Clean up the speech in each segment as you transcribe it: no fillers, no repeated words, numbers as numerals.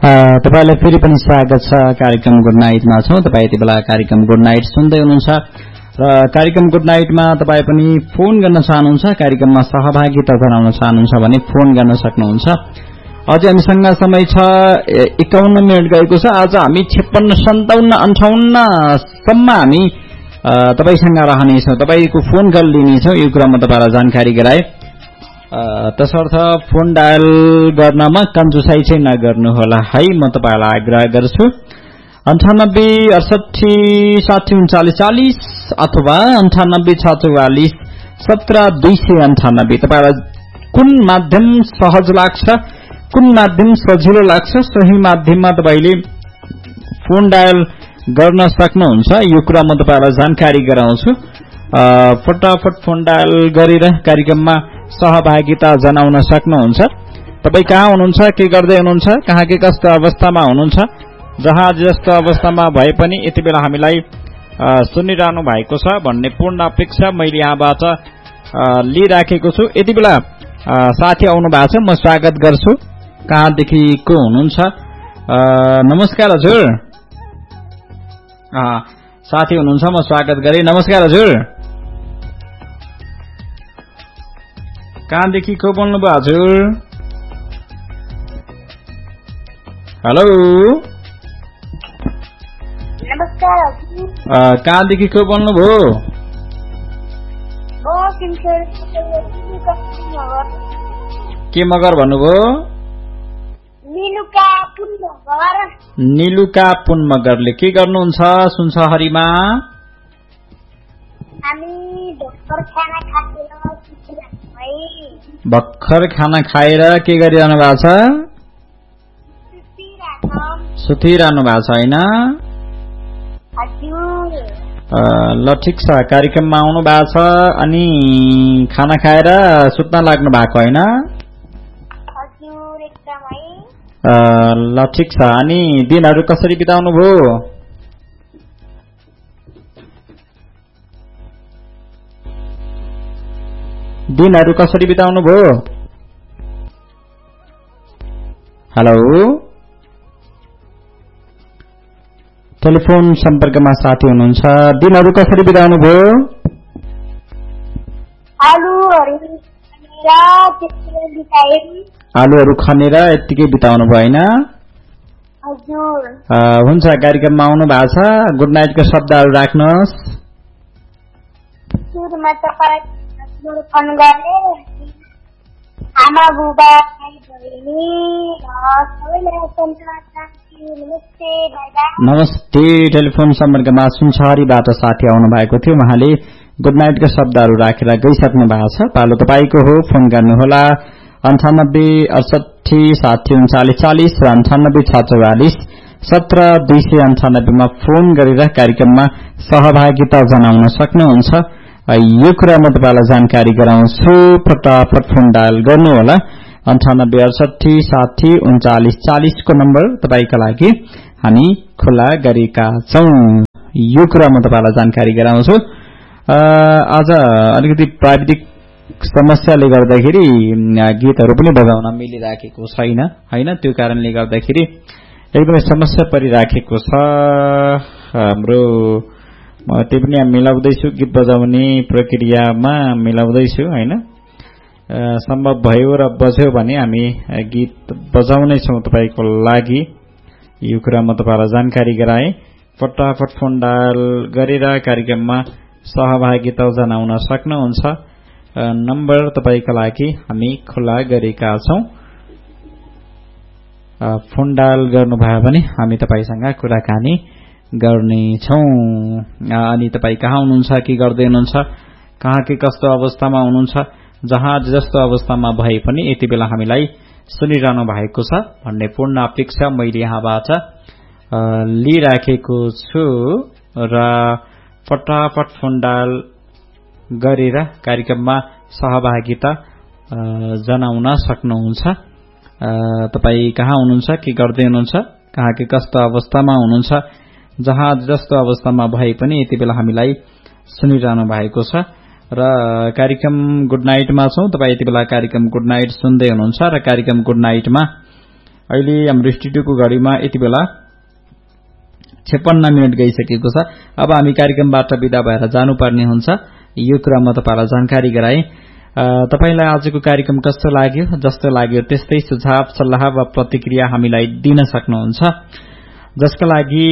तपाईलाई फेरि पनि स्वागत छ कार्यक्रम गुड नाइटमा छौं। तपाई यति बेला कार्यक्रम गुड नाइट सुन्दै हुनुहुन्छ र कार्यक्रम गुड नाइटमा तपाई पनि फोन गर्न चाहनुहुन्छ, कार्यक्रममा सहभागिता जनाउन चाहनुहुन्छ भने फोन गर्न सक्नुहुन्छ। अझै हामीसँग समय छ 51 मिनेट गएको छ। आज हामी 56, 57, 58 सम्म हामी तपाईसँग रहनेछौं, तपाईको फोन कल लिनेछौं। यो कुरामा तपाईलाई जानकारी गराए। तसर्थ फोन डायल गर्नमा कन्जुसाई चाहिँ नगर्नुहोला है, म तपाईलाई आग्रह गर्छु। 98 68 60 39 40 अथवा 98 644 17 298। तपाईलाई कुन माध्यम सहज लाग्छ, कुन माध्यम सजिलो लाग्छ, सही माध्यममा तपाईले फोन डायल गर्न सक्नुहुन्छ। यो कुरा म तपाईलाई जानकारी गराउँछु। फटाफट फोन डायल गरेर कार्यक्रममा सहभागिता जनाउन सक्नुहुन्छ। तपाई कहाँ हुनुहुन्छ, के गर्दै हुनुहुन्छ, कहाँ के कस्तो अवस्थामा हुनुहुन्छ, जहाँ जस्तो अवस्थामा भए पनि यति बेला हामीलाई सुनिरहनु भएको छ भन्ने पूर्ण अपेक्षा मैले यहाँबाट लिइराखेको छु। यति बेला साथी आउनु भएको छ, म स्वागत गर्छु। कहाँदेखि को हुनुहुन्छ? नमस्कार हजुर। साथी हुनुहुन्छ, म स्वागत गरेँ। नमस्कार हजुर। कहाँदेखि को बोल्नुभयो हजुर? हेलो नमस्कार हजुर। कहाँदेखि को बोल्नुभयो? के मगर भन्नुभयो? निलुका पुन मगरले के गर्नुहुन्छ सुनसहरीमा? भर्खर खाना खाएर के गरिरहनु भएको छ? सुतिरहनु भएको छ होइन? ल ठिक छ, कार्यक्रममा आउनु भएको छ अनि खाना खाएर सुत्न लाग्नु भएको होइन? ल ठिक छ। अनि दिनहरू कसरी बिताउनु भयो? दिनहरू कसरी बिताउनु भयो? हेलो, टेलिफोन सम्पर्कमा साथी हुनुहुन्छ। दिनहरू कसरी बिताउनु भयो? आलुहरू खनेर यत्तिकै बिताउनु भयो होइन? हुन्छ, कार्यक्रममा आउनु भएको छ। गुड नाइटको शब्दहरू राख्नुहोस्। आमा बुबा बहिनी नमस्ते। टेलिफोन सम्पर्कमा सुनसहरीबाट साथी आउनु भएको थियो। उहाँले गुड नाइटका शब्दहरू राखेर गइसक्नु भएको छ। पालो तपाईको हो, फोन गर्नुहोला 98 68 60 39 40 र 98 644 17 298 मा फोन गरेर कार्यक्रममा सहभागिता जनाउन सक्नुहुन्छ। यो कुरा म तपाईलाई जानकारी गराउँछु। फटाफट फोन डायल गर्नुहोला 98 68 60 39 40 को नम्बर तपाईका लागि हामी खुला गरेका छौं। यो कुरा म तपाईलाई जानकारी गराउँछु। आज अलिकति प्राविधिक समस्याले गर्दाखेरि गीतहरू पनि बजाउन मिलिराखेको छैन हैन? त्यो कारणले गर्दाखेरि एकदमै समस्या परिराखेको छ हाम्रो। म त्यो पनि मिलाउँदैछु, गीत बजाउने प्रक्रियामा मिलाउँदैछु हैन? सम्भव भयो र बज्यो भने हामी गीत बजाउने छौं तपाईको लागि। यो कुरा म तपाईलाई जानकारी गराए। फटाफट फोन डायल गरेर कार्यक्रममा सहभागिता जनाउन सक्नुहुन्छ। नम्बर तपाईका लागि हामी खुला गरेका छौं। फोन डायल गर्नुभयो भने हामी तपाईसँग कुराकानी गर्नेछौं। अनि तपाई कहाँ हुनुहुन्छ, के गर्दै हुनुहुन्छ, कहाँ के कस्तो अवस्थामा हुनुहुन्छ, जहाँ जस्तो अवस्थामा भए पनि यति बेला हामीलाई सुनिरहनु भएको छ भन्ने पूर्ण अपेक्षा मैले यहाँबाट लिइराखेको छु र फटाफट फोन डायल गरेर कार्यक्रममा सहभागिता जनाउन सक्नुहुन्छ। तपाई कहाँ हुनुहुन्छ, के गर्दै हुनुहुन्छ, कहाँ के कस्तो अवस्थामा हुनुहुन्छ, जहाँ जस्तो अवस्थामा भए पनि यति बेला हामीलाई सुनिरहनु भएको छ र कार्यक्रम गुड नाइटमा छौं। तपाई यति बेला कार्यक्रम गुड नाइट सुन्दै हुनुहुन्छ र कार्यक्रम गुड नाइटमा अहिले हाम्रो स्टुडियोको घडीमा यति बेला 56 मिनेट गइसकेको छ। अब हामी कार्यक्रमबाट बिदा भएर जानुपर्ने हुन्छ। यो कुरा म तपाईलाई जानकारी गराए। तपाईलाई आजको कार्यक्रम कस्तो लाग्यो? जस्तो लाग्यो त्यस्तै सुझाव सल्लाह वा प्रतिक्रिया हामीलाई दिन सक्नुहुन्छ, जसका लागि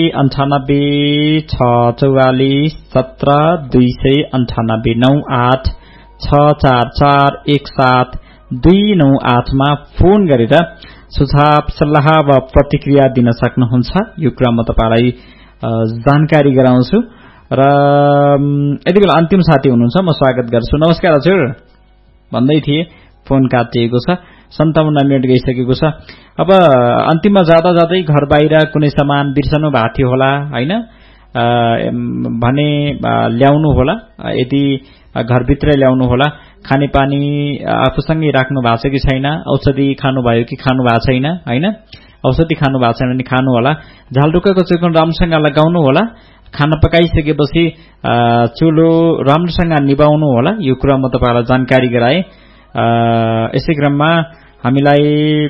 984694949864417298 मा फोन गरेर सुझाव सल्लाह वा प्रतिक्रिया दिन सक्नुहुन्छ। यो कुरा म तपाईलाई जानकारी गराउँछु। र यति बेला अन्तिम साथी हुनुहुन्छ, म स्वागत गर्छु। नमस्कार हजुर भन्दै थिए, फोन काटिएको छ। 57 मिनेट गइसकेको छ। अब अन्तिममा जाँदा जाँदै घर बाहिर कुनै सामान बिर्सनु भएको थियो होला हैन भने ल्याउनु होला। यदि घरभित्र ल्याउनु होला। खानेपानी आफूसँगै राख्नु भएको छ कि छैन, औषधि खानुभयो कि खानु भएको छैन हैन, औषधि खानु भएको छैन भने खानु होला। झालढुक्काको चुकन राम्रोसँग लगाउनु होला। खाना पकाइसकेपछि चुलो राम्रोसँग निभाउनु होला। यो कुरा म तपाईलाई जानकारी गराए। यसै क्रममा हामीलाई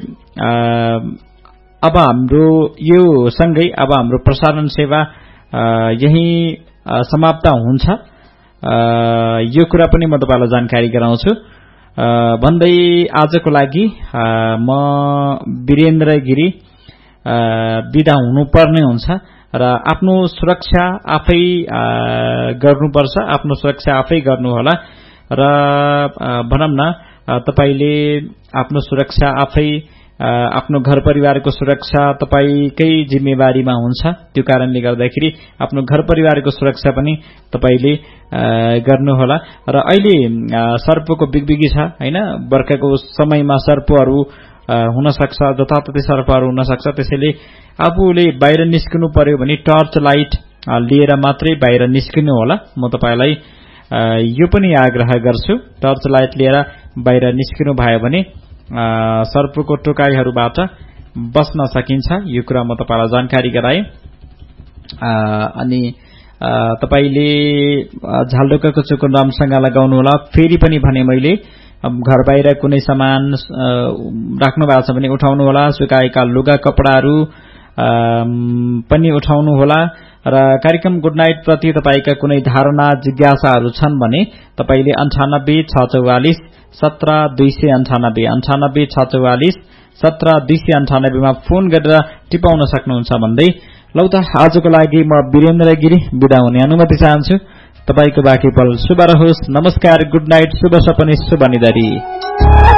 अब हाम्रो यो सँगै अब हाम्रो प्रसारण सेवा यही समाप्त हुन्छ। यो कुरा पनि म तपाईलाई जानकारी गराउँछु भन्दै आजको लागि म वीरेन्द्र गिरी बिदा हुनुपर्ने हुन्छ र आफ्नो सुरक्षा आफै गर्नुपर्छ। आफ्नो सुरक्षा आफै गर्नुहोला र भनौं न तपाईले आफ्नो सुरक्षा आफै, आफ्नो घर परिवारको सुरक्षा तपाईकै जिम्मेवारीमा हुन्छ। त्यो कारणले गर्दाखेरि आफ्नो घर परिवारको सुरक्षा पनि तपाईले गर्नुहोला। र अहिले सर्पको बिगबिगी छ हैन, बर्खाको समयमा सर्पहरू हुन सक्छ, जताततै सर्पहरू हुन सक्छ। त्यसैले आफूले बाहिर निस्किनु पर्यो भने टर्च लाइट लिएर मात्रै बाहिर निस्किनु होला। म तपाईलाई यो पनि आग्रह गर्छु, टर्च लाइट लिएर बाहिर निस्किनु भयो भने सर्पको टोकाइहरूबाट बस्न सकिन्छ। यो कुरा म तपाईलाई जानकारी गराए। अनि तपाईले झालढुक्काको चुकन राम्रोसँग लगाउनु होला। फेरि पनि भने मैले घर बाहिर कुनै सामान राख्नु भएको छ भने उठाउनु होला। सुकाएका लुगा कपडाहरू पनि उठाउनु होला। र कार्यक्रम गुड नाइट प्रति तपाईका कुनै धारणा जिज्ञासाहरू छन् भने तपाईले 9864417298 मा फोन गरेर टिपाउन सक्नुहुन्छ भन्दै लौ त आजको लागि म वीरेन्द्र गिरी बिदा हुने अनुमति चाहन्छु। तपाईको बाँकी पल शुभ रहोस्। नमस्कार, गुड नाइट, शुभ सपना, शुभ निधरी।